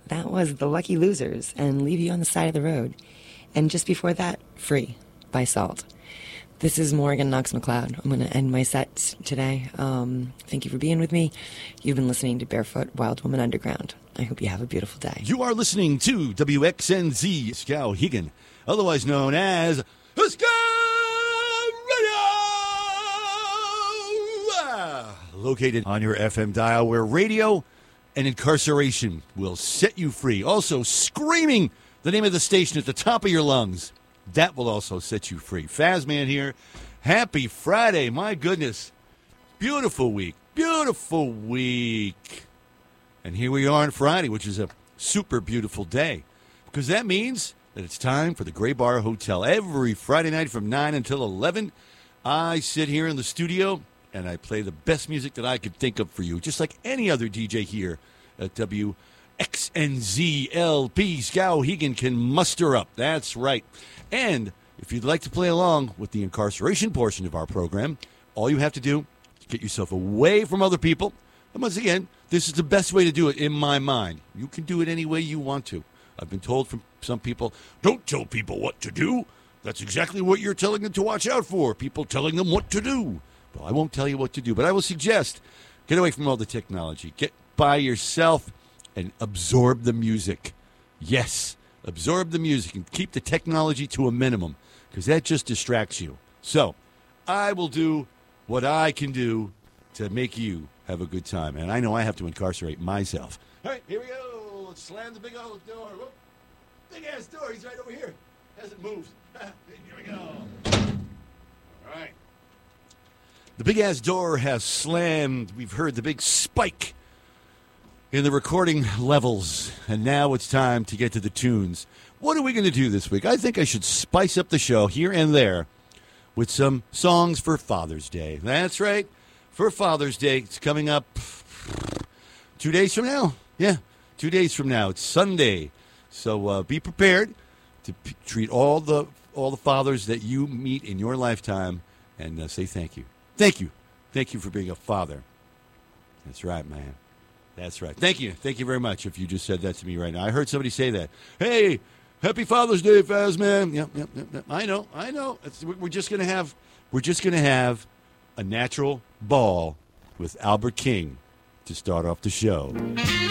That was The Lucky Losers and Leave You on the Side of the Road. And just before that, Free by Salt. This is Morgan Knox McLeod. I'm going to end my set today. Thank you for being with me. You've been listening to Barefoot Wild Woman Underground. I hope you have a beautiful day. You are listening to WXNZ Skowhegan, otherwise known as Ska Radio! Located on your FM dial, where radio and incarceration will set you free. Also, screaming the name of the station at the top of your lungs. That will also set you free. Fazman here. Happy Friday. My goodness. Beautiful week. Beautiful week. And here we are on Friday, which is a super beautiful day. Because that means that it's time for the Gray Bar Hotel. Every Friday night from 9 until 11, I sit here in the studio and I play the best music that I could think of for you, just like any other DJ here at WXNZLP Skowhegan can muster up. That's right. And if you'd like to play along with the incarceration portion of our program, all you have to do is get yourself away from other people. And once again, this is the best way to do it in my mind. You can do it any way you want to. I've been told from some people, don't tell people what to do. That's exactly what you're telling them to watch out for, people telling them what to do. Well, I won't tell you what to do, but I will suggest get away from all the technology. Get by yourself and absorb the music. Yes, absorb the music and keep the technology to a minimum because that just distracts you. So I will do what I can do to make you have a good time. And I know I have to incarcerate myself. All right, here we go. Let's slam the big old door. Whoop. Big-ass door. He's right over here. Hasn't moved. Here we go. All right. The big-ass door has slammed. We've heard the big spike in the recording levels. And now it's time to get to the tunes. What are we going to do this week? I think I should spice up the show here and there with some songs for Father's Day. That's right. For Father's Day. It's coming up 2 days from now. Yeah, 2 days from now. It's Sunday. So be prepared to treat all the fathers that you meet in your lifetime and say thank you. Thank you. Thank you for being a father. That's right, man. That's right. Thank you. Thank you very much if you just said that to me right now. I heard somebody say that. Hey, happy Father's Day, Fazman. Yep. I know. We're just going to have a natural ball with Albert King to start off the show.